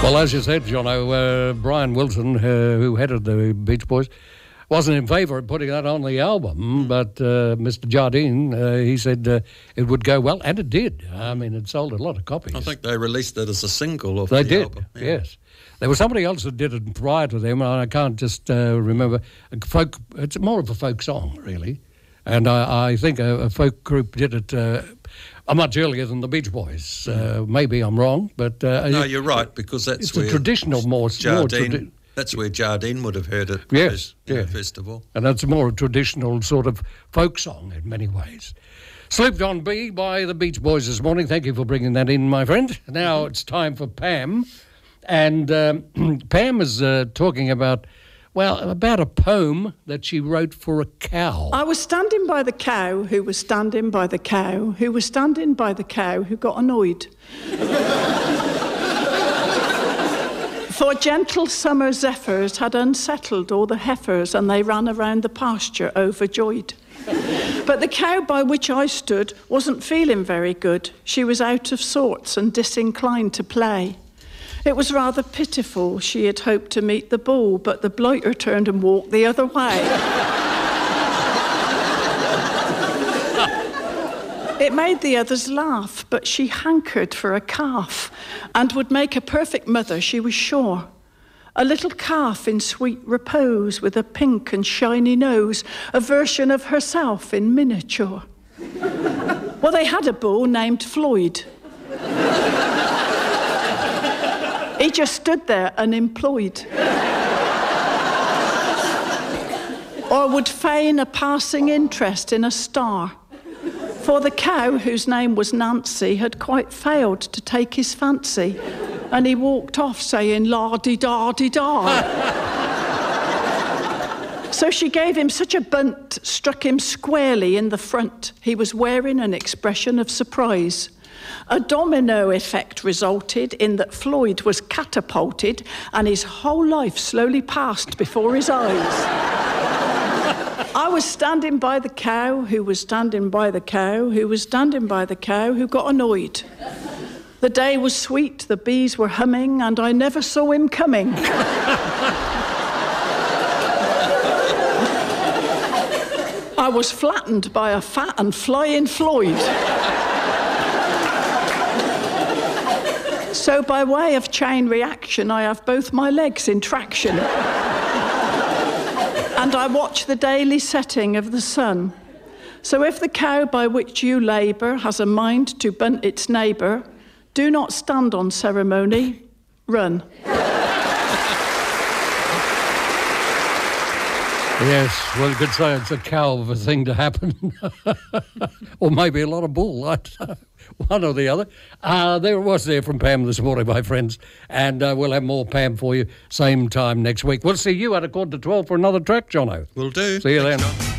Well, as you said, Jono, Brian Wilson, who headed the Beach Boys, wasn't in favour of putting that on the album, but Mr. Jardine, he said it would go well, and it did. I mean, it sold a lot of copies. I think they released it as a single of the album. They did, yes. There was somebody else that did it prior to them, and I can't just remember. It's more of a folk song, really. And I think a folk group did it much earlier than the Beach Boys. Maybe I'm wrong, but... no, you're right, because that's it's where... It's a traditional, that's where Jardine would have heard it first of all. And that's more a traditional sort of folk song in many ways. Slept on B by the Beach Boys this morning. Thank you for bringing that in, my friend. Now it's time for Pam. And Pam is talking about a poem that she wrote for a cow. I was standing by the cow who was standing by the cow who was standing by the cow who got annoyed. For gentle summer zephyrs had unsettled all the heifers and they ran around the pasture overjoyed. But the cow by which I stood wasn't feeling very good. She was out of sorts and disinclined to play. It was rather pitiful. She had hoped to meet the bull, but the blighter turned and walked the other way. It made the others laugh, but she hankered for a calf and would make a perfect mother, she was sure. A little calf in sweet repose with a pink and shiny nose, a version of herself in miniature. Well, they had a bull named Floyd. He just stood there unemployed. Or would feign a passing interest in a star. For the cow, whose name was Nancy, had quite failed to take his fancy, and he walked off saying, la-di-da-di-da. So she gave him such a bunt, struck him squarely in the front. He was wearing an expression of surprise. A domino effect resulted in that Floyd was catapulted and his whole life slowly passed before his eyes. I was standing by the cow who was standing by the cow who was standing by the cow who got annoyed. The day was sweet, the bees were humming, and I never saw him coming. I was flattened by a fat and flying Floyd. So by way of chain reaction, I have both my legs in traction. And I watch the daily setting of the sun. So if the cow by which you labour has a mind to bunt its neighbour, do not stand on ceremony, run. Yes, well, you could say it's a cow of a thing to happen. Or maybe a lot of bull, I don't know. One or the other. There it was there from Pam this morning, my friends. And we'll have more Pam for you same time next week. We'll see you at 11:45 for another track, Jono. Will do. See you Thanks, then. John.